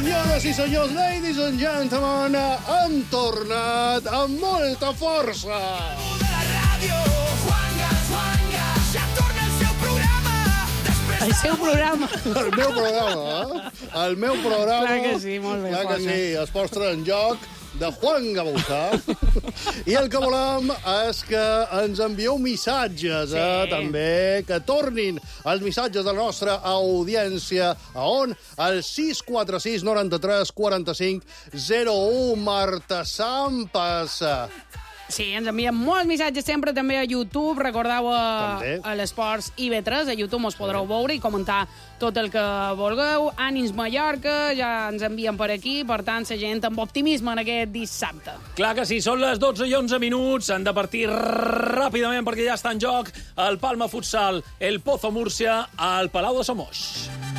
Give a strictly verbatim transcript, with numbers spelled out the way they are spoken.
Senyores i senyors, ladies and gentlemen, han tornat amb molta força. El seu programa. El meu programa, eh? El meu programa. Clar que sí, molt bé, Clar que Juanga. sí, es postra en joc de Juan Gabautà. I el que volem és que ens envieu missatges, eh? Sí. També, que tornin els missatges de la nostra audiència. A on? Al sis quatre sis noranta-tres quaranta-cinc zero u. Marta Sampas. Sí, ens envien molts missatges sempre també a YouTube. Recordeu a, També. a l'Esports I V tres, a YouTube mos podreu veure i comentar tot el que vulgueu. Ànims Mallorca, ja ens envien per aquí, per tant, la gent amb optimisme en aquest dissabte. Clar que sí, són les dotze i onze minuts, han de partir ràpidament perquè ja està en joc el Palma Futsal, el Pozo Múrcia, al Palau de Somos.